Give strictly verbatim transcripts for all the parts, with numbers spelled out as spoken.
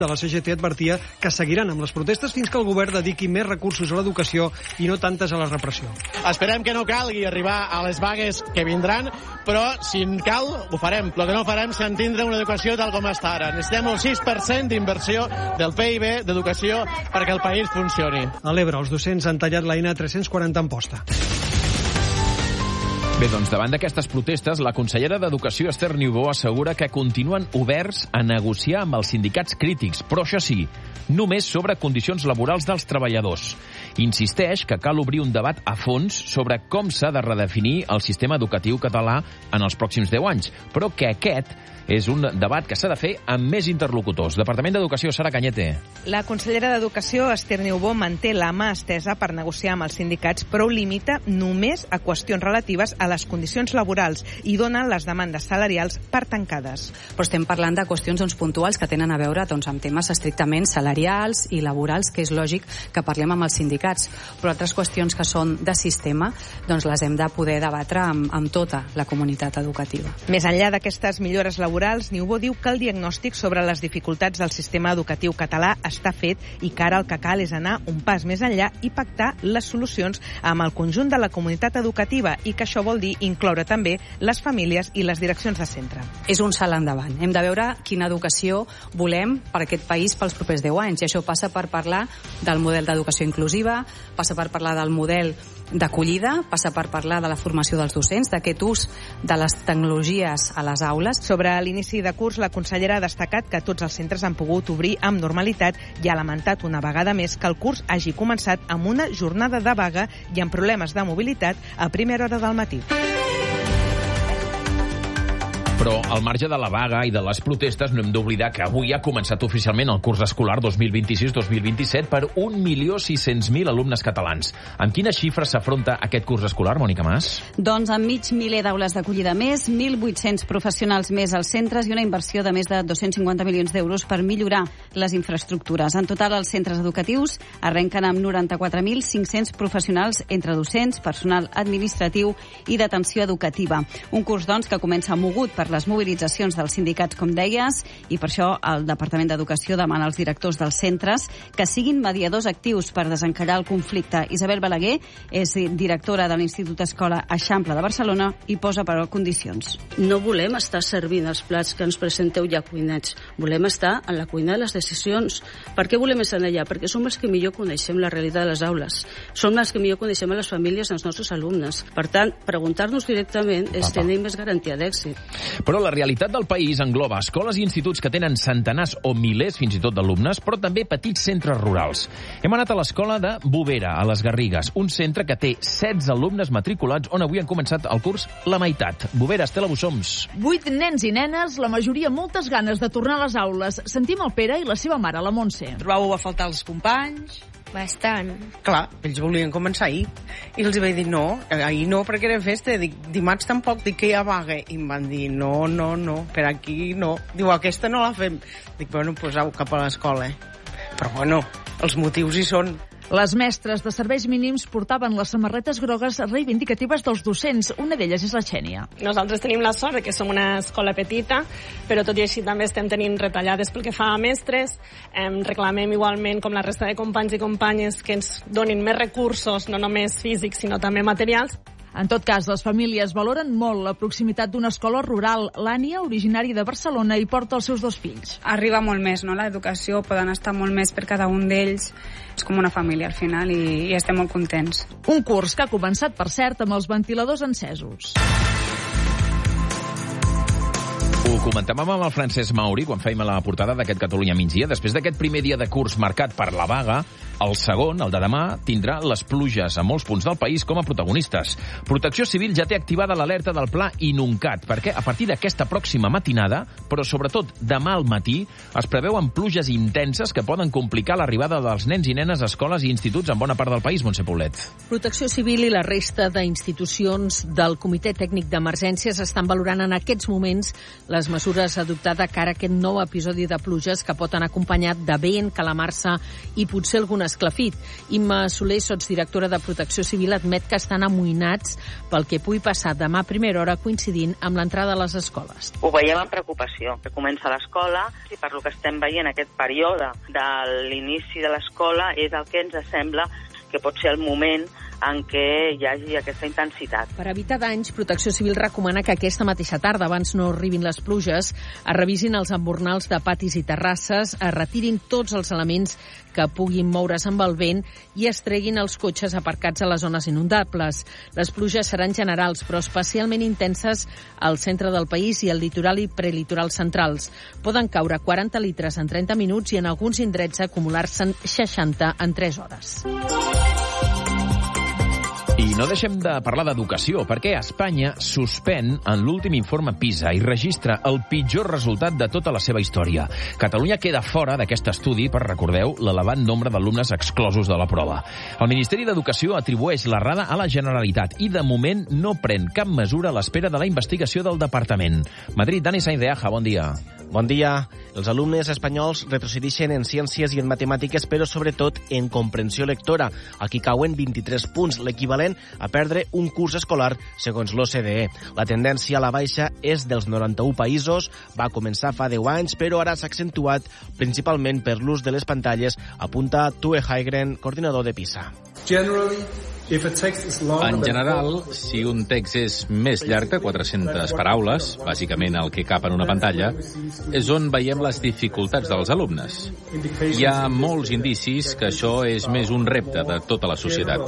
de la C G T advertia que seguiran amb les protestes fins que el govern dediqui més recursos a l'educació i no tantes a la repressió. Esperem que no calgui arribar a les vagues que vindran, però si en cal, ho farem. El que no farem és tindre una educació tal com està ara. Necessitem el sis per cent d'inversió del P I B d'educació perquè el país funcioni. A l'Ebre, els docents han tallat la N tres cents quaranta en posta. Bé, doncs davant d'aquestes protestes, la consellera d'Educació, Esther Niubó, assegura que continuen oberts a negociar amb els sindicats crítics, però això sí, només sobre condicions laborals dels treballadors. Insisteix que cal obrir un debat a fons sobre com s'ha de redefinir el sistema educatiu català en els pròxims deu anys, però que aquest és un debat que s'ha de fer amb més interlocutors. Departament d'Educació, Sara Cañete. La consellera d'Educació, Esther Niubó, manté la mà estesa per negociar amb els sindicats, però ho limita només a qüestions relatives a les condicions laborals i dona les demandes salarials per tancades. Però estem parlant de qüestions doncs, puntuals que tenen a veure doncs, amb temes estrictament salarials i laborals, que és lògic que parlem amb els sindicats. Però altres qüestions que són de sistema doncs, les hem de poder debatre amb, amb tota la comunitat educativa. Més enllà d'aquestes millores laborals, Niubó diu que el diagnòstic sobre les dificultats del sistema educatiu català està fet i que ara el que cal és anar un pas més enllà i pactar les solucions amb el conjunt de la comunitat educativa i que això vol dir incloure també les famílies i les direccions de centre. És un salt endavant. Hem de veure quina educació volem per aquest país pels propers deu anys i això passa per parlar del model d'educació inclusiva, passa per parlar del model d'acollida, passa per parlar de la formació dels docents, d'aquest ús de les tecnologies a les aules. Sobre l'inici de curs, la consellera ha destacat que tots els centres han pogut obrir amb normalitat i ha lamentat una vegada més que el curs hagi començat amb una jornada de vaga i amb problemes de mobilitat a primera hora del matí. Però al marge de la vaga i de les protestes no hem d'oblidar que avui ha començat oficialment el curs escolar dos mil vint-i-sis dos mil vint-i-set per un milió sis-cents mil alumnes catalans. Amb quines xifres s'afronta aquest curs escolar, Mònica Mas? Doncs amb mig miler d'aules d'acollida més, mil vuit-cents professionals més als centres i una inversió de més de dos-cents cinquanta milions d'euros per millorar les infraestructures. En total, els centres educatius arrenquen amb noranta-quatre mil cinc-cents professionals entre docents, personal administratiu i d'atenció educativa. Un curs, doncs, que comença mogut per les mobilitzacions dels sindicats, com deies, i per això el Departament d'Educació demana als directors dels centres que siguin mediadors actius per desencallar el conflicte. Isabel Balaguer és directora de l'Institut Escola Eixample de Barcelona i posa però condicions. No volem estar servint els plats que ens presenteu ja cuinats. Volem estar en la cuina de les decisions. Per què volem estar allà? Perquè som els que millor coneixem la realitat de les aules. Som els que millor coneixem a les famílies dels nostres alumnes. Per tant, preguntar-nos directament és tenir més garantia d'èxit. Però la realitat del país engloba escoles i instituts que tenen centenars o milers, fins i tot, d'alumnes, però també petits centres rurals. Hem anat a l'escola de Bovera, a les Garrigues, un centre que té setze alumnes matriculats on avui han començat el curs la meitat. Bovera, Estela Bussoms. Vuit nens i nenes, la majoria moltes ganes de tornar a les aules. Sentim el Pere i la seva mare, la Montse. Trobàveu a faltar els companys? Bastant. Clar, ells volien començar ahir. I els vaig dir no, ahir no perquè era festa. Dic, dimarts tampoc, dic que hi ha vaga. I em van dir no, no, no, per aquí no. Diu, aquesta no la fem. Dic, bueno, poseu cap a l'escola. Però bueno, els motius hi són. Les mestres de serveis mínims portaven les samarretes grogues reivindicatives dels docents. Una d'elles és la Xènia. Nosaltres tenim la sort que som una escola petita, però tot i així també estem tenint retallades pel que fa a mestres. Em reclamem igualment, com la resta de companys i companyes, que ens donin més recursos, no només físics, sinó també materials. En tot cas, les famílies valoren molt la proximitat d'una escola rural. L'Ània, originària de Barcelona, hi porta els seus dos fills. Arriba molt més, no?, l'educació, poden estar molt més per cada un d'ells. És com una família, al final, i, i estem molt contents. Un curs que ha començat, per cert, amb els ventiladors encesos. Ho comentàvem amb el Francesc Mauri quan fèiem la portada d'aquest Catalunya migdia. Després d'aquest primer dia de curs marcat per la vaga, el segon, el de demà, tindrà les pluges a molts punts del país com a protagonistes. Protecció Civil ja té activada l'alerta del pla Inuncat, perquè a partir d'aquesta pròxima matinada, però sobretot demà al matí, es preveuen pluges intenses que poden complicar l'arribada dels nens i nenes a escoles i instituts en bona part del país, Montse Paulet. Protecció Civil i la resta d'institucions del Comitè Tècnic d'Emergències estan valorant en aquests moments les mesures adoptades cara a aquest nou episodi de pluges que pot anar acompanyat de vent, calamarsa i potser algunes esclafit. Imma Soler, sotsdirectora de Protecció Civil, admet que estan amoïnats pel que pugui passar demà a primera hora coincidint amb l'entrada a les escoles. Ho veiem amb preocupació, que comença l'escola i per lo que estem veient aquest període de l'inici de l'escola és el que ens sembla que pot ser el moment en què hi hagi aquesta intensitat. Per evitar danys, Protecció Civil recomana que aquesta mateixa tarda, abans no arribin les pluges, es revisin els embornals de patis i terrasses, es retirin tots els elements que puguin moure's amb el vent i es treguin els cotxes aparcats a les zones inundables. Les pluges seran generals, però especialment intenses al centre del país i al litoral i prelitoral centrals. Poden caure quaranta litres en trenta minuts i en alguns indrets acumular-se'n seixanta en tres hores. I no deixem de parlar d'educació, perquè Espanya suspèn en l'últim informe PISA i registra el pitjor resultat de tota la seva història. Catalunya queda fora d'aquest estudi per, recordeu, l'elevat nombre d'alumnes exclosos de la prova. El Ministeri d'Educació atribueix l'errada a la Generalitat i, de moment, no pren cap mesura a l'espera de la investigació del Departament. Madrid, Dani Sainz de Aja, bon dia. Bon dia. Els alumnes espanyols retrocedeixen en ciències i en matemàtiques, però sobretot en comprensió lectora. Aquí cauen vint-i-tres punts, l'equivalent a perdre un curs escolar, segons l'O C D E. La tendència a la baixa és dels noranta-un països, va començar fa deu anys, però ara s'ha accentuat principalment per l'ús de les pantalles, apunta Tue Haigren, coordinador de PISA. En general, si un text és més llarg de quatre-centes paraules, bàsicament el que cap en una pantalla, és on veiem les dificultats dels alumnes. Hi ha molts indicis que això és més un repte de tota la societat.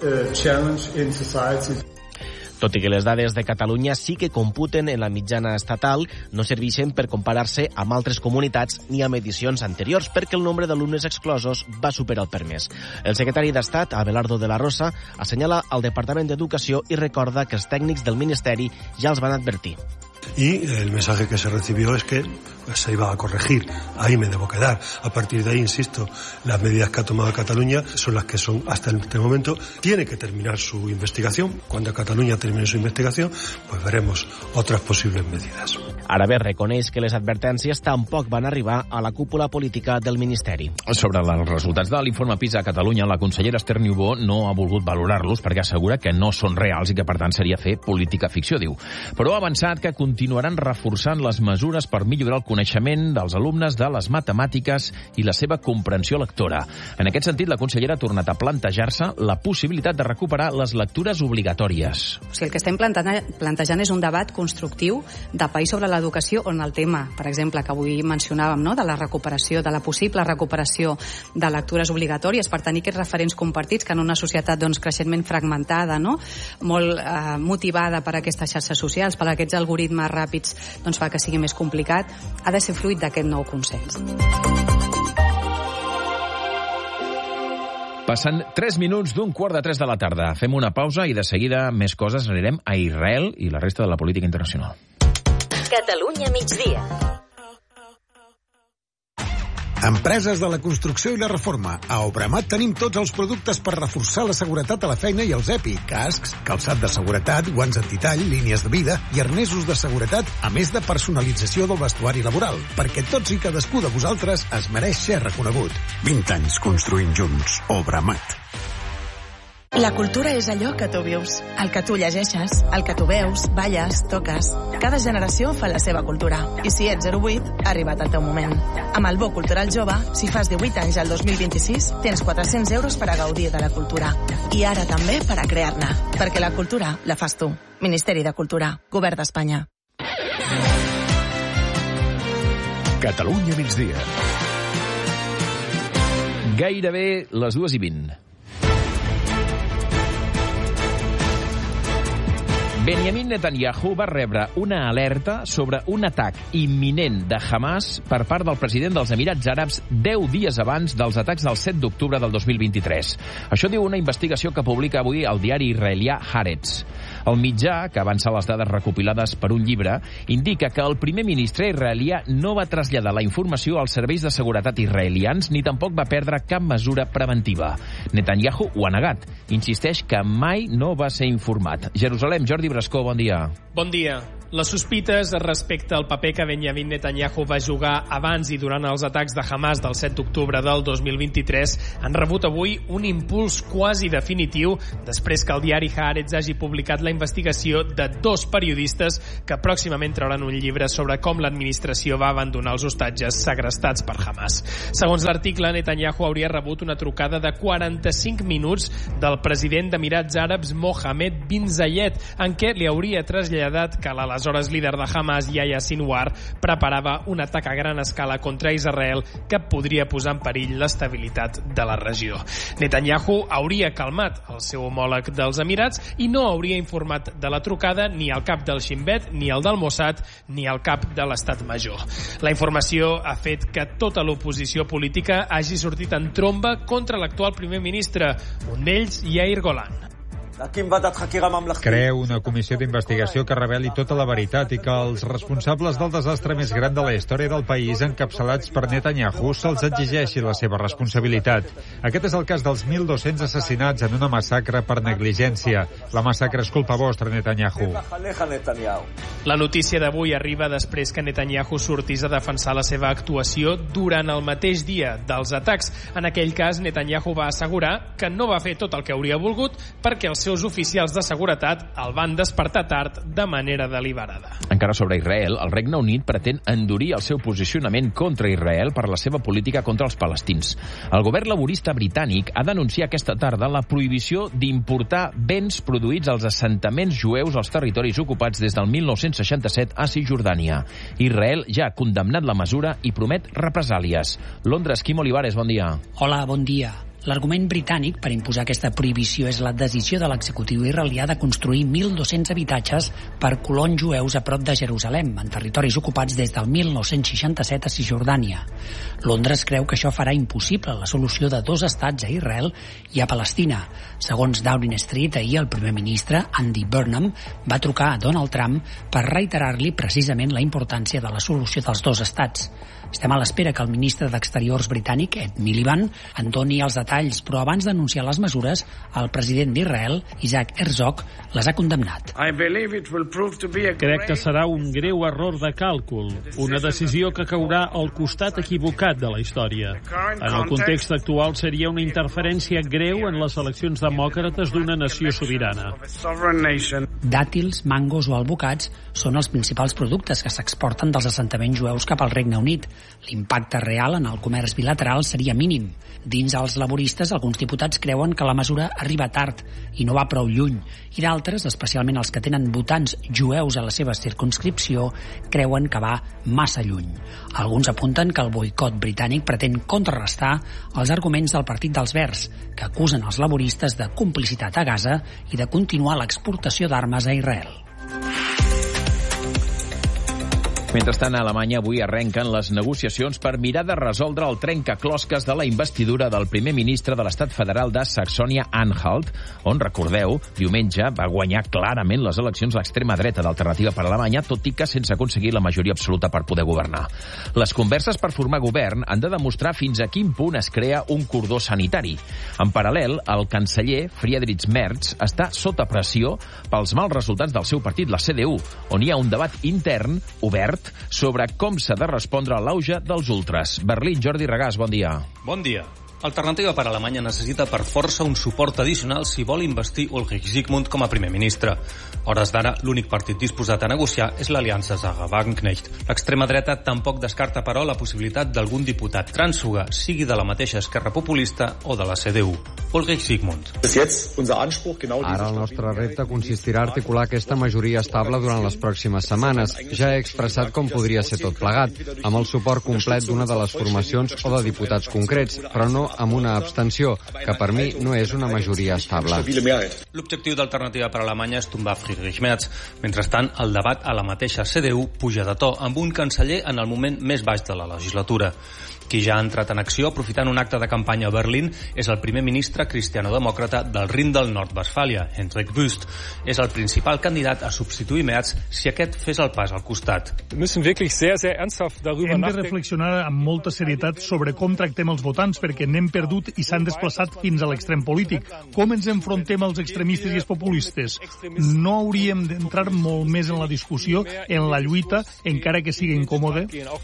Tot i que les dades de Catalunya sí que computen en la mitjana estatal, no serveixen per comparar-se amb altres comunitats ni amb edicions anteriors, perquè el nombre d'alumnes exclosos va superar el permès. El secretari d'Estat, Abelardo de la Rosa, assenyala al Departament d'Educació i recorda que els tècnics del Ministeri ja els van advertir. Y el mensaje que se recibió es que pues, se iba a corregir. Ahí me debo quedar. A partir de ahí, insisto, las medidas que ha tomado Cataluña son las que son hasta este momento. Tiene que terminar su investigación. Cuando Cataluña termine su investigación, pues veremos otras posibles medidas. Ara bé, reconeix que les advertències tampoc van arribar a la cúpula política del Ministeri. Sobre els resultats de l'informe PISA a Catalunya, la consellera Esther Niubó no ha volgut valorar-los perquè assegura que no són reals i que, per tant, seria fer política ficció, diu. Però ha avançat que continuaran reforçant les mesures per millorar el coneixement dels alumnes de les matemàtiques i la seva comprensió lectora. En aquest sentit, la consellera ha tornat a plantejar-se la possibilitat de recuperar les lectures obligatòries. O sigui, el que estem plantejant és un debat constructiu de país sobre l'educació, on el tema, per exemple, que avui mencionàvem, no?, de la recuperació, de la possible recuperació de lectures obligatòries per tenir aquests referents compartits que en una societat doncs, creixentment fragmentada, no?, molt eh, motivada per aquestes xarxes socials, per aquests algoritmes ràpids, doncs fa que sigui més complicat, ha de ser fruit d'aquest nou consens. Passen tres minuts d'un quart de tres de la tarda. Fem una pausa i de seguida més coses. Anirem a Israel i la resta de la política internacional. Catalunya migdia. Empreses de la construcció i la reforma. A Obramat tenim tots els productes per reforçar la seguretat a la feina i els E P I. Cascs, calçat de seguretat, guants antitall, línies de vida i arnesos de seguretat, a més de personalització del vestuari laboral, perquè tots i cadascú de vosaltres es mereix ser reconegut. vint anys construint junts. Obramat. La cultura és allò que tu vius, el que tu llegeixes, el que tu veus, balles, toques. Cada generació fa la seva cultura. I si ets zero vuit, ha arribat el teu moment. Amb el Bo Cultural Jove, si fas divuit anys al dos mil vint-i-sis, tens quatre-cents euros per a gaudir de la cultura. I ara també per a crear-ne. Perquè la cultura la fas tu. Ministeri de Cultura. Govern d'Espanya. Catalunya migdia. Gairebé les dues i vint. Benjamin Netanyahu va rebre una alerta sobre un atac imminent de Hamas per part del president dels Emirats Àrabs deu dies abans dels atacs del set d'octubre del dos mil vint-i-tres. Això diu una investigació que publica avui el diari israelià Haaretz. El mitjà, que avança les dades recopilades per un llibre, indica que el primer ministre israelià no va traslladar la informació als serveis de seguretat israelians ni tampoc va perdre cap mesura preventiva. Netanyahu ho ha negat. Insisteix que mai no va ser informat. Jerusalem, Jordi Brascó, bon dia. Bon dia. Les sospites respecte al paper que Benjamin Netanyahu va jugar abans i durant els atacs de Hamas del set d'octubre del dos mil vint-i-tres han rebut avui un impuls quasi definitiu després que el diari Haaretz hagi publicat la investigació de dos periodistes que pròximament trauran un llibre sobre com l'administració va abandonar els hostatges segrestats per Hamas. Segons l'article, Netanyahu hauria rebut una trucada de quaranta-cinc minuts del president d'Emirats Àrabs Mohammed bin Zayed, en què li hauria traslladat que l'aleshores líder de Hamas, Yahya Sinwar, preparava un atac a gran escala contra Israel que podria posar en perill l'estabilitat de la regió. Netanyahu hauria calmat el seu homòleg dels Emirats i no hauria informat de la trucada ni al cap del Shin Bet, ni al del Mossad, ni al cap de l'Estat Major. La informació ha fet que tota l'oposició política hagi sortit en tromba contra l'actual primer ministre, un d'ells, Yair Golan. Creu una comissió d'investigació que reveli tota la veritat i que els responsables del desastre més gran de la història del país, encapçalats per Netanyahu, se'ls exigeixi la seva responsabilitat. Aquest és el cas dels mil dos-cents assassinats en una massacre per negligència. La massacre és culpa vostra, Netanyahu. La notícia d'avui arriba després que Netanyahu sortís a defensar la seva actuació durant el mateix dia dels atacs. En aquell cas, Netanyahu va assegurar que no va fer tot el que hauria volgut perquè els seus oficials de seguretat el van despertar tard de manera deliberada. Encara sobre Israel, el Regne Unit pretén endurir el seu posicionament contra Israel per la seva política contra els palestins. El govern laborista britànic ha denunciat aquesta tarda la prohibició d'importar béns produïts als assentaments jueus als territoris ocupats des del mil nou-cents seixanta-set a Cisjordània. Israel ja ha condemnat la mesura i promet represàlies. Londres, Quim Olivares, bon dia. Hola, bon dia. L'argument britànic per imposar aquesta prohibició és la decisió de l'executiu israelià de construir mil dos-cents habitatges per colons jueus a prop de Jerusalem, en territoris ocupats des del mil nou-cents seixanta-set a Cisjordània. Londres creu que això farà impossible la solució de dos estats a Israel i a Palestina. Segons Downing Street, ahir el primer ministre, Andy Burnham, va trucar a Donald Trump per reiterar-li precisament la importància de la solució dels dos estats. Estem a l'espera que el ministre d'Exteriors britànic, Ed Miliband, en doni els detalls, però abans d'anunciar les mesures, el president d'Israel, Isaac Herzog, les ha condemnat. Crec que serà un greu error de càlcul, una decisió que caurà al costat equivocat de la història. En el context actual seria una interferència greu en les eleccions demòcrates d'una nació sobirana. Dàtils, mangos o alvocats són els principals productes que s'exporten dels assentaments jueus cap al Regne Unit. L'impacte real en el comerç bilateral seria mínim. Dins els laboristes, alguns diputats creuen que la mesura arriba tard i no va prou lluny, i d'altres, especialment els que tenen votants jueus a la seva circumscripció, creuen que va massa lluny. Alguns apunten que el boicot britànic pretén contrarrestar els arguments del Partit dels Verds, que acusen els laboristes de complicitat a Gaza i de continuar l'exportació d'armes a Israel. Mentrestant, a Alemanya avui arrenquen les negociacions per mirar de resoldre el trencaclosques de la investidura del primer ministre de l'estat federal de Saxònia-Anhalt, on, recordeu, diumenge va guanyar clarament les eleccions l'extrema dreta d'Alternativa per Alemanya, tot i que sense aconseguir la majoria absoluta per poder governar. Les converses per formar govern han de demostrar fins a quin punt es crea un cordó sanitari. En paral·lel, el canceller Friedrich Merz està sota pressió pels mals resultats del seu partit, la C D U, on hi ha un debat intern obert sobre com s'ha de respondre a l'auge dels ultras. Berlín, Jordi Regàs, bon dia. Bon dia. Alternativa per Alemanya necessita per força un suport addicional si vol investir Ulrich Zygmunt com a primer ministre. A hores d'ara, l'únic partit disposat a negociar és l'aliança Sarah-Wagenknecht. L'extrema dreta tampoc descarta, però, la possibilitat d'algun diputat trànsfuga, sigui de la mateixa Esquerra Populista o de la C D U. Ulrich Zygmunt. Ara el nostre repte consistirà a articular aquesta majoria estable durant les pròximes setmanes. Ja he expressat com podria ser tot plegat, amb el suport complet d'una de les formacions o de diputats concrets, però no amb una abstenció, que per mi no és una majoria estable. L'objectiu d'Alternativa per Alemanya és tombar Friedrich Merz. Mentrestant, el debat a la mateixa C D U puja de to, amb un canceller en el moment més baix de la legislatura. Qui ja ha entrat en acció aprofitant un acte de campanya a Berlín és el primer ministre cristianodemòcrata del Rin del Nord-Westfàlia, Hendrik Wüst. És el principal candidat a substituir Merz si aquest fes el pas al costat. Hem de reflexionar amb molta serietat sobre com tractem els votants, perquè n'hem perdut i s'han desplaçat fins a l'extrem polític. Com ens enfrontem als extremistes i els populistes? No hauríem d'entrar molt més en la discussió, en la lluita, encara que sigui incòmode?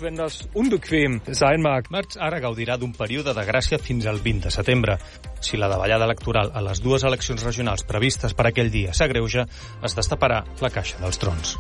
Merz ara gaudirà d'un període de gràcia fins al vint de setembre. Si la davallada electoral a les dues eleccions regionals previstes per aquell dia s'agreuja, es destaparà la caixa dels trons.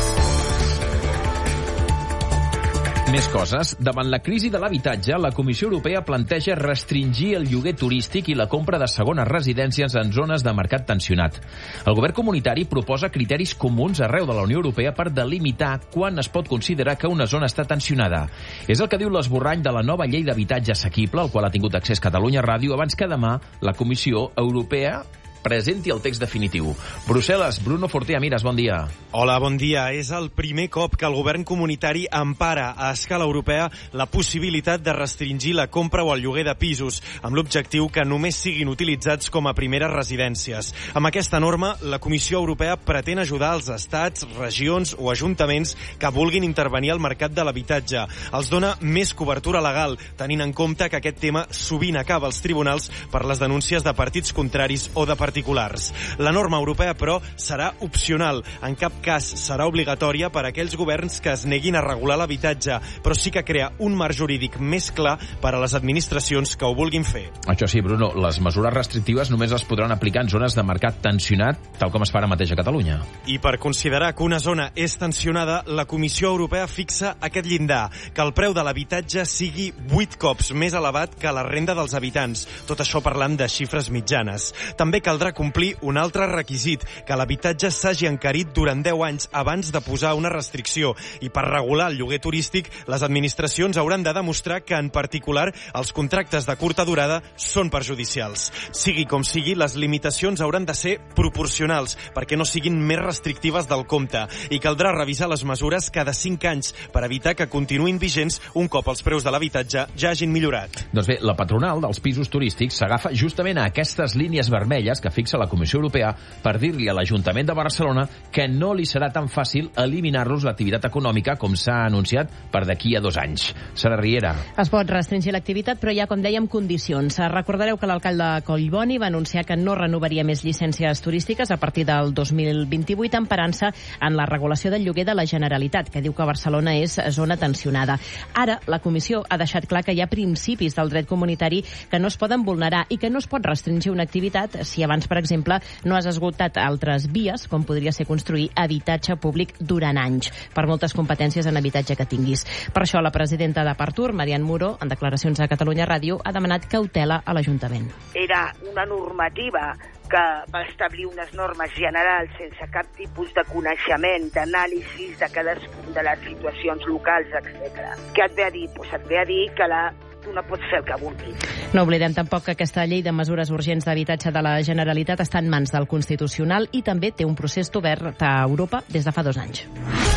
Més coses. Davant la crisi de l'habitatge, la Comissió Europea planteja restringir el lloguer turístic i la compra de segones residències en zones de mercat tensionat. El govern comunitari proposa criteris comuns arreu de la Unió Europea per delimitar quan es pot considerar que una zona està tensionada. És el que diu l'esborrany de la nova llei d'habitatge assequible, al qual ha tingut accés Catalunya Ràdio, abans que demà la Comissió Europea presenti el text definitiu. Brussel·les, Bruno Fortea Mires, bon dia. Hola, bon dia. És el primer cop que el govern comunitari empara a escala europea la possibilitat de restringir la compra o el lloguer de pisos, amb l'objectiu que només siguin utilitzats com a primeres residències. Amb aquesta norma, la Comissió Europea pretén ajudar els estats, regions o ajuntaments que vulguin intervenir al mercat de l'habitatge. Els dona més cobertura legal, tenint en compte que aquest tema sovint acaba als tribunals per les denúncies de partits contraris o de partits particulars. La norma europea, però, serà opcional. En cap cas serà obligatòria per a aquells governs que es neguin a regular l'habitatge, però sí que crea un marc jurídic més clar per a les administracions que ho vulguin fer. Això sí, Bruno, les mesures restrictives només es podran aplicar en zones de mercat tensionat, tal com es fa ara mateix a Catalunya. I per considerar que una zona és tensionada, la Comissió Europea fixa aquest llindar, que el preu de l'habitatge sigui vuit cops més elevat que la renda dels habitants. Tot això parlant de xifres mitjanes. També caldrà complir un altre requisit, que l'habitatge s'hagi encarit durant deu anys abans de posar una restricció. I per regular el lloguer turístic, les administracions hauran de demostrar que, en particular, els contractes de curta durada són perjudicials. Sigui com sigui, les limitacions hauran de ser proporcionals, perquè no siguin més restrictives del compte. I caldrà revisar les mesures cada cinc anys per evitar que continuïn vigents un cop els preus de l'habitatge ja hagin millorat. Doncs bé, la patronal dels pisos turístics s'agafa justament a aquestes línies vermelles que fixa la Comissió Europea per dir-li a l'Ajuntament de Barcelona que no li serà tan fàcil eliminar-los l'activitat econòmica com s'ha anunciat per d'aquí a dos anys. Sara Riera. Es pot restringir l'activitat, però hi ha, com dèiem, condicions. Recordareu que l'alcalde Collboni va anunciar que no renovaria més llicències turístiques a partir del dos mil vint-i-vuit, emparant-se en la regulació del lloguer de la Generalitat, que diu que Barcelona és zona tensionada. Ara, la Comissió ha deixat clar que hi ha principis del dret comunitari que no es poden vulnerar i que no es pot restringir una activitat si abans, per exemple, no has esgotat altres vies, com podria ser construir habitatge públic durant anys, per moltes competències en habitatge que tinguis. Per això, la presidenta de Partur, Marian Muro, en declaracions a Catalunya Ràdio, ha demanat cautela a l'Ajuntament. Era una normativa que va establir unes normes generals sense cap tipus de coneixement, d'anàlisis de cadascuna de les situacions locals, etcètera. Què et ve a dir? Pues et ve a dir que la tu no pots fer el que vulguis. No oblidem tampoc que aquesta llei de mesures urgents d'habitatge de la Generalitat està en mans del Constitucional i també té un procés obert a Europa des de fa dos anys.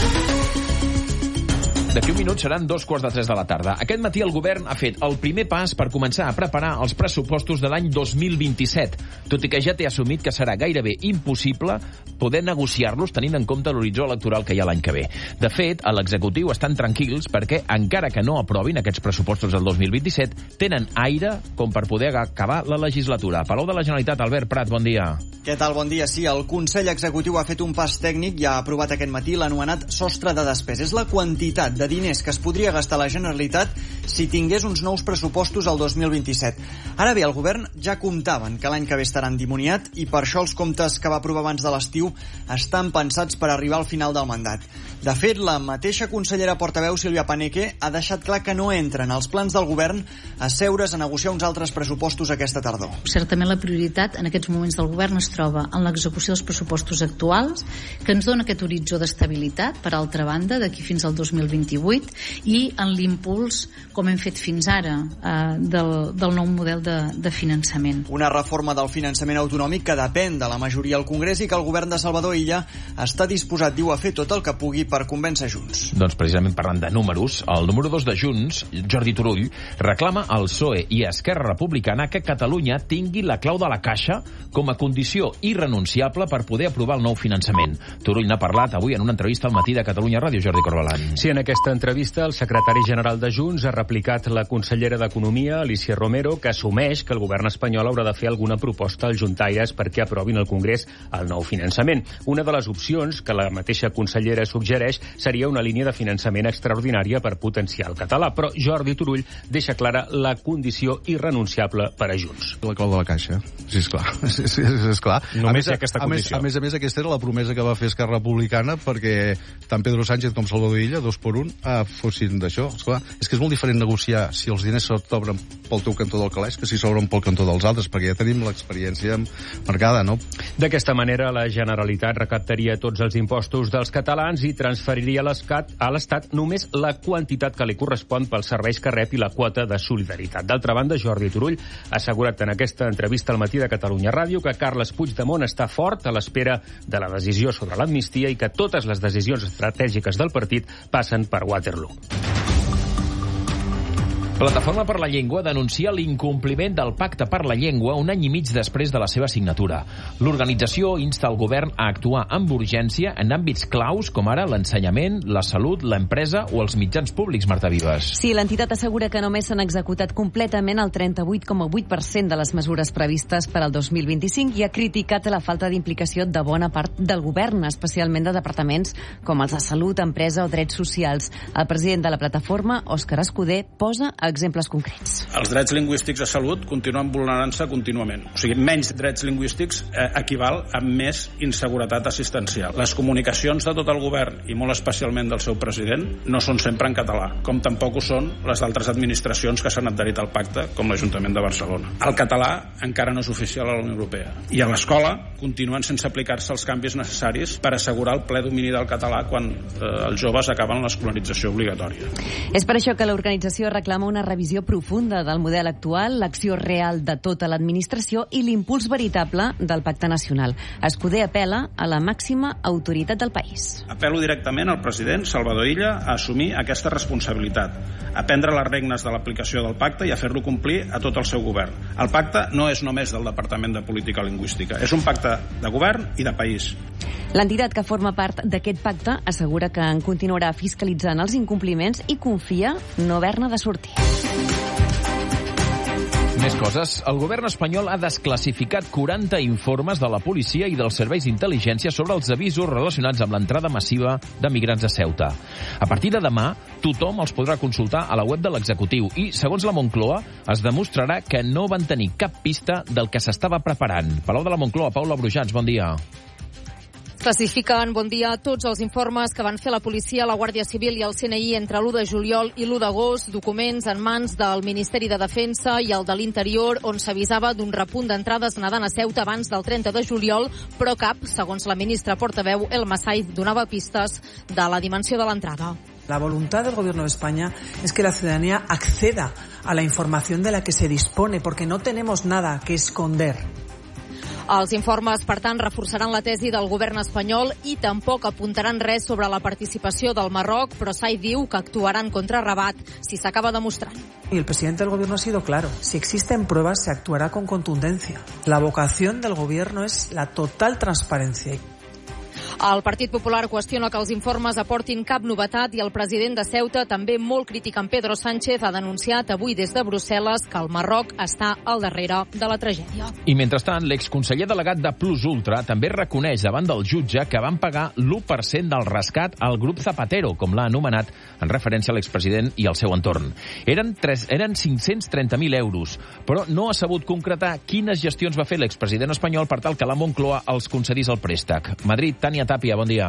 D'aquí un minut seran dos quarts de tres de la tarda. Aquest matí el govern ha fet el primer pas per començar a preparar els pressupostos de l'any dos mil vint-i-set, tot i que ja té assumit que serà gairebé impossible poder negociar-los tenint en compte l'horitzó electoral que hi ha l'any que ve. De fet, a l'executiu estan tranquils perquè, encara que no aprovin aquests pressupostos del dos mil vint-i-set, tenen aire com per poder acabar la legislatura. Palau de la Generalitat, Albert Prat, bon dia. Què tal? Bon dia. Sí, el Consell Executiu ha fet un pas tècnic i ha aprovat aquest matí l'anomenat sostre de despesa. És la quantitat de diners que es podria gastar la Generalitat si tingués uns nous pressupostos el dos mil vint-i-set. Ara bé, el govern ja comptaven que l'any que ve estarà endimoniat i per això els comptes que va aprovar abans de l'estiu estan pensats per arribar al final del mandat. De fet, la mateixa consellera portaveu Sílvia Paneque ha deixat clar que no entren als plans del govern asseure's a negociar uns altres pressupostos aquesta tardor. Certament la prioritat en aquests moments del govern es troba en l'execució dels pressupostos actuals, que ens dona aquest horitzó d'estabilitat, per altra banda, d'aquí fins al dos mil vint vint-i-vuit i en l'impuls, com hem fet fins ara, eh, del, del nou model de, de finançament. Una reforma del finançament autonòmic que depèn de la majoria al Congrés i que el govern de Salvador Illa està disposat, diu, a fer tot el que pugui per convèncer Junts. Doncs precisament parlant de números, el número dos de Junts, Jordi Turull, reclama al P S O E i Esquerra Republicana que Catalunya tingui la clau de la caixa com a condició irrenunciable per poder aprovar el nou finançament. Turull n'ha parlat avui en una entrevista al Matí de Catalunya Ràdio. Jordi Corbalan. Sí, en aquesta entrevista el secretari general de Junts ha replicat la consellera d'Economia, Alicia Romero, que assumeix que el govern espanyol haurà de fer alguna proposta als juntaires perquè aprovin al Congrés el nou finançament. Una de les opcions que la mateixa consellera suggereix seria una línia de finançament extraordinària per potenciar el català, però Jordi Turull deixa clara la condició irrenunciable per a Junts. La clau de la caixa, sí, esclar. Sí, sí, és clar. Només a més, hi ha aquesta condició. A més, a més, a més, aquesta era la promesa que va fer Esquerra Republicana perquè tant Pedro Sánchez com Salvador Illa, dos per un, eh, fossin d'això. Esclar, és que és molt diferent negociar si els diners s'obren pel teu cantó del calaix que si s'obren pel cantó dels altres, perquè ja tenim l'experiència marcada, no? D'aquesta manera, la Generalitat recaptaria tots els impostos dels catalans i transferiria a l'Estat només la quantitat que li correspon pels serveis que rep i la quota de solidaritat. D'altra banda, Jordi Turull ha assegurat en aquesta entrevista al Matí de Catalunya Ràdio que Carles Puigdemont està fort a l'espera de la decisió sobre l'amnistia i que totes les decisions estratègiques del partit passen per Waterloo. Plataforma per la Llengua denuncia l'incompliment del Pacte per la Llengua un any i mig després de la seva signatura. L'organització insta el govern a actuar amb urgència en àmbits claus com ara l'ensenyament, la salut, l'empresa o els mitjans públics, Marta Vives. Sí, l'entitat assegura que només s'han executat completament el trenta-vuit coma vuit per cent de les mesures previstes per al dos mil vint-i-cinc i ha criticat la falta d'implicació de bona part del govern, especialment de departaments com els de Salut, Empresa o Drets Socials. El president de la plataforma, Òscar Escudé, posa exemples concrets. Els drets lingüístics a salut continuen vulnerant-se contínuament. O sigui, menys drets lingüístics eh, equival a més inseguretat assistencial. Les comunicacions de tot el govern, i molt especialment del seu president, no són sempre en català, com tampoc ho són les d'altres administracions que s'han adherit al pacte, com l'Ajuntament de Barcelona. El català encara no és oficial a la Unió Europea. I a l'escola continuen sense aplicar-se els canvis necessaris per assegurar el ple domini del català quan eh, els joves acaben l'escolarització obligatòria. És per això que l'organització reclama una revisió profunda del model actual, l'acció real de tota l'administració i l'impuls veritable del Pacte Nacional. Escudé apela a la màxima autoritat del país. Apel·lo directament al president Salvador Illa a assumir aquesta responsabilitat, a prendre les regnes de l'aplicació del pacte i a fer-lo complir a tot el seu govern. El pacte no és només del Departament de Política Lingüística, és un pacte de govern i de país. L'entitat que forma part d'aquest pacte assegura que en continuarà fiscalitzant els incompliments i confia no haver-ne de sortir. Més coses. El govern espanyol ha desclassificat quaranta informes de la policia i dels serveis d'intel·ligència sobre els avisos relacionats amb l'entrada massiva de migrants a Ceuta. A partir de demà, tothom els podrà consultar a la web de l'executiu i, segons la Moncloa, es demostrarà que no van tenir cap pista del que s'estava preparant. Palau de la Moncloa, Paula Brujans, bon dia. Classifiquen, bon dia, tots els informes que van fer la policia, la Guàrdia Civil i el C N I entre l'u de juliol i l'u d'agost, documents en mans del Ministeri de Defensa i el de l'Interior, on s'avisava d'un repunt d'entrades nedant a Ceuta abans del trenta de juliol, però cap, segons la ministra portaveu, El Masaiz, donava pistes de la dimensió de l'entrada. La voluntad del Gobierno de España es que la ciudadanía acceda a la información de la que se dispone, porque no tenemos nada que esconder. Els informes, per tant, reforçaran la tesi del govern espanyol i tampoc apuntaran res sobre la participació del Marroc, però Saiz diu que actuaran contra Rabat si s'acaba demostrant. Y el presidente del gobierno ha sido claro. Si existen pruebas, se actuará con contundencia. La vocación del gobierno es la total transparencia. El Partit Popular qüestiona que els informes aportin cap novetat i el president de Ceuta, també molt crític amb Pedro Sánchez, ha denunciat avui des de Brussel·les que el Marroc està al darrere de la tragèdia. I mentrestant, l'exconseller delegat de Plus Ultra també reconeix davant del jutge que van pagar l'u per cent del rescat al grup Zapatero, com l'ha anomenat, en referència a l'expresident i al seu entorn. Eren, tres, eren cinc-cents trenta mil euros, però no ha sabut concretar quines gestions va fer l'expresident espanyol per tal que la Moncloa els concedís el préstec. Madrid, Tània Tàpia, bon dia.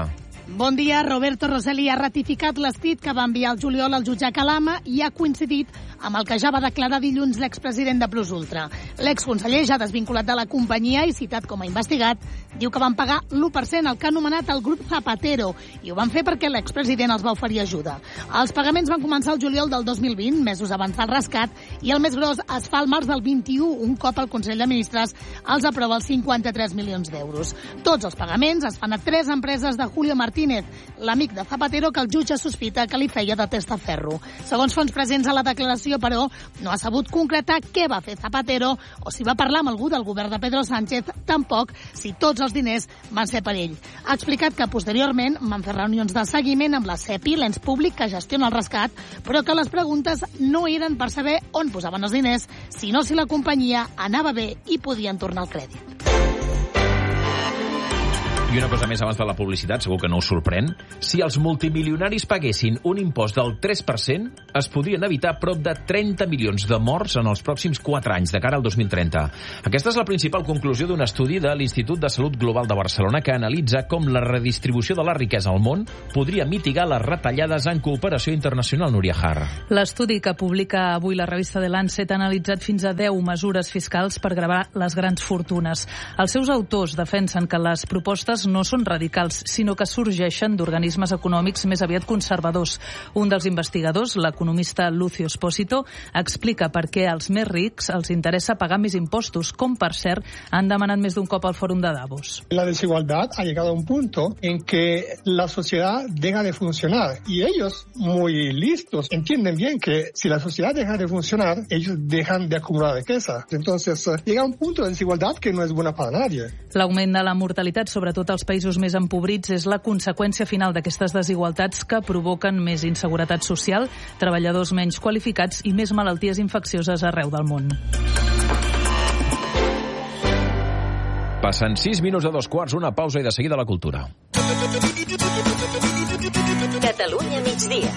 Bon dia. Roberto Rosselli ha ratificat l'escrit que va enviar el juliol al jutge Calama i ha coincidit amb el que ja va declarar dilluns l'expresident de Plus Ultra. L'exconseller, ja desvinculat de la companyia i citat com a investigat, diu que van pagar l'u per cent, el que ha anomenat el grup Zapatero, i ho van fer perquè l'expresident els va oferir ajuda. Els pagaments van començar el juliol del dos mil vint, mesos abans del rescat, i el més gros es fa al març del vint-i-u, un cop el Consell de Ministres els aprova els cinquanta-tres milions d'euros. Tots els pagaments es fan a tres empreses de Julio Martínez, l'amic de Zapatero que el jutge sospita que li feia de testaferro. Segons fonts presents a la declaració, però, no ha sabut concretar què va fer Zapatero o si va parlar amb algú del govern de Pedro Sánchez, tampoc si tots els diners van ser per ell. Ha explicat que posteriorment van fer reunions de seguiment amb la SEPI, l'ens públic que gestiona el rescat, però que les preguntes no eren per saber on posaven els diners, sinó si la companyia anava bé i podien tornar el crèdit. I una cosa més abans de la publicitat, segur que no us sorprèn. Si els multimilionaris paguessin un impost del tres per cent, es podrien evitar prop de trenta milions de morts en els pròxims quatre anys, de cara al dos mil trenta. Aquesta és la principal conclusió d'un estudi de l'Institut de Salut Global de Barcelona que analitza com la redistribució de la riquesa al món podria mitigar les retallades en cooperació internacional. Núria Har. L'estudi que publica avui la revista The Lancet ha analitzat fins a deu mesures fiscals per gravar les grans fortunes. Els seus autors defensen que les propostes no són radicals, sinó que sorgeixen d'organismes econòmics més aviat conservadors. Un dels investigadors, l'economista Lucio Espósito, explica per què als més rics els interessa pagar més impostos, com per cert han demanat més d'un cop al Fòrum de Davos. La desigualdad ha llegado a un punto en que la sociedad deja de funcionar y ellos, muy listos, entienden bien que si la sociedad deja de funcionar, ellos dejan de acumular riqueza. Entonces, llega a un punto de desigualdad que no es buena para nadie. L'augment de la mortalitat, sobretot als països més empobrits, és la conseqüència final d'aquestes desigualtats que provoquen més inseguretat social, treballadors menys qualificats i més malalties infeccioses arreu del món. Passen sis minuts de dos quarts, una pausa i de seguida la cultura. Catalunya migdia.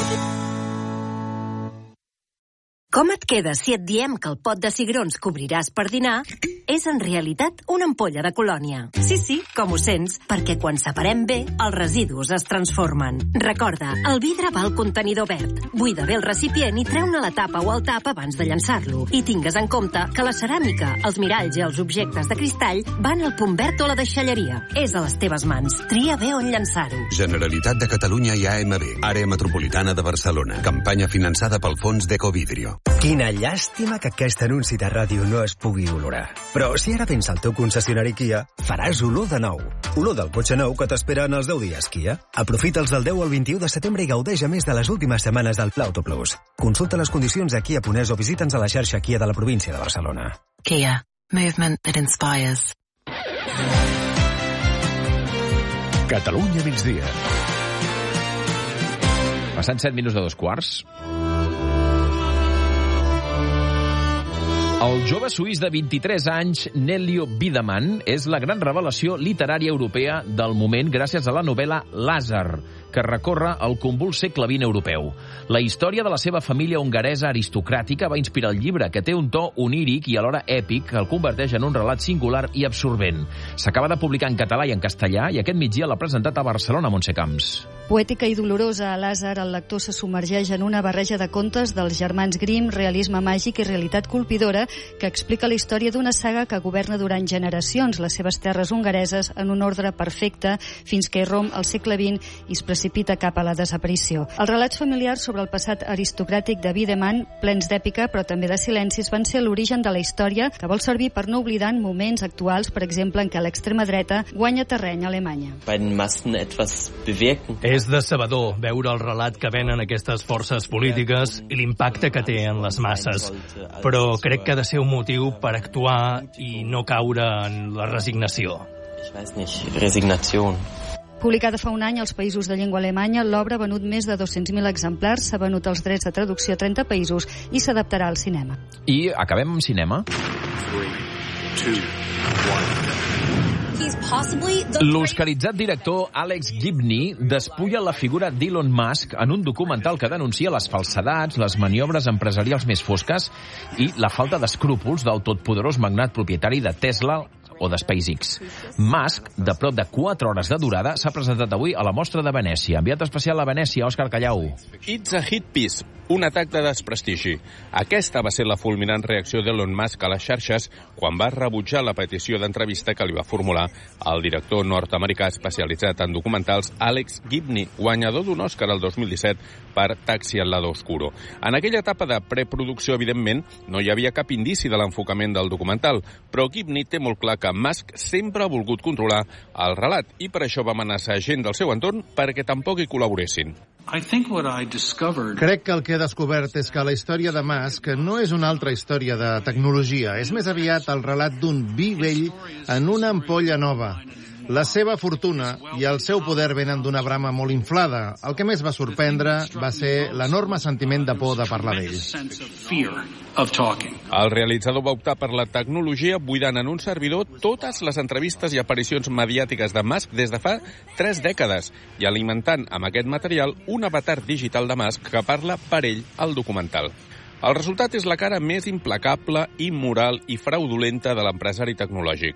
Com et quedes si et diem que el pot de cigrons que obriràs per dinar és en realitat una ampolla de colònia? Sí, sí, com ho sents, perquè quan separem bé, els residus es transformen. Recorda, el vidre va al contenidor verd. Buida bé el recipient i treu-ne la tapa o el tap abans de llançar-lo. I tingues en compte que la ceràmica, els miralls i els objectes de cristall van al punt verd o a la deixalleria. És a les teves mans. Tria bé on llançar-ho. Generalitat de Catalunya i A M B, Àrea Metropolitana de Barcelona. Campanya finançada pel Fons d'Ecovidrio. Quina llàstima que aquest anunci de ràdio no es pugui olorar. Però si ara vens al teu concessionari Kia, faràs olor de nou. Olor del cotxe nou que t'espera en els deu dies Kia. Aprofita'ls del deu al vint-i-u de setembre i gaudeix a més de les últimes setmanes del Pla Auto Plus. Consulta les condicions a Kia Ponès o visita'ns a la xarxa Kia de la província de Barcelona. Kia. Movement that inspires. Catalunya migdia. Passant set minuts de dos quarts. El jove suís de vint-i-tres anys, Nelio Biedermann, és la gran revelació literària europea del moment gràcies a la novel·la Lázar, que recorre el convuls segle vint europeu. La història de la seva família hongaresa aristocràtica va inspirar el llibre, que té un to oníric i alhora èpic, que el converteix en un relat singular i absorbent. S'acaba de publicar en català i en castellà i aquest migdia l'ha presentat a Barcelona, Montse Camps. Poètica i dolorosa, a Lázar, el lector se submergeix en una barreja de contes dels germans Grimm, realisme màgic i realitat colpidora, que explica la història d'una saga que governa durant generacions les seves terres hongareses en un ordre perfecte fins que irromp al segle vint i es precipita cap a la desaparició. Els relats familiars sobre el passat aristocràtic de Biedermann, plens d'èpica però també de silencis, van ser l'origen de la història, que vol servir per no oblidar en moments actuals, per exemple, en què l'extrema dreta guanya terreny a Alemanya. És decebedor veure el relat que venen aquestes forces polítiques i l'impacte que té en les masses, però crec que ha de ser un motiu per actuar i no caure en la resignació. Publicada fa un any als països de llengua alemanya, l'obra ha venut més de dos-cents mil exemplars, s'ha venut els drets de traducció a trenta països i s'adaptarà al cinema. I acabem amb cinema. L'oscaritzat director Alex Gibney despulla la figura d'Elon Musk en un documental que denuncia les falsedats, les maniobres empresarials més fosques i la falta d'escrúpols del totpoderós magnat propietari de Tesla, o de SpaceX. Musk, de prop de quatre hores de durada, s'ha presentat avui a la Mostra de Venècia. Enviat especial a Venècia, Òscar Callau. It's a hit piece, un atac de desprestigi. Aquesta va ser la fulminant reacció d'Elon Musk a les xarxes quan va rebutjar la petició d'entrevista que li va formular el director nord-americà especialitzat en documentals Alex Gibney, guanyador d'un Òscar el dos mil disset per Taxi al lado oscuro. En aquella etapa de preproducció, evidentment, no hi havia cap indici de l'enfocament del documental, però Gibney té molt clar que Musk sempre ha volgut controlar el relat i per això va amenaçar gent del seu entorn perquè tampoc hi col·laboressin. Crec que el que he descobert és que la història de Musk no és una altra història de tecnologia. És més aviat el relat d'un vi vell en una ampolla nova. La seva fortuna i el seu poder venen d'una brama molt inflada. El que més va sorprendre va ser l'enorme sentiment de por de parlar d'ell. El realitzador va optar per la tecnologia buidant en un servidor totes les entrevistes i aparicions mediàtiques de Musk des de fa tres dècades i alimentant amb aquest material un avatar digital de Musk que parla per ell al documental. El resultat és la cara més implacable, immoral i fraudulenta de l'empresari tecnològic.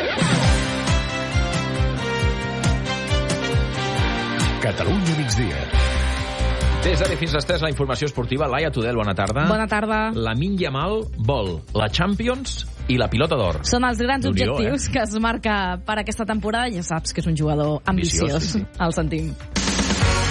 Catalunya migdia. Des d'ara fins a les tres, la informació esportiva. Laia Tudel, bona tarda. Bona tarda. Lamine Yamal vol la Champions i la Pilota d'Or. Són els grans Déu-n'hi-do, objectius eh? que es marca per aquesta temporada. Ja saps que és un jugador ambiciós. ambiciós sí, sí. El sentim.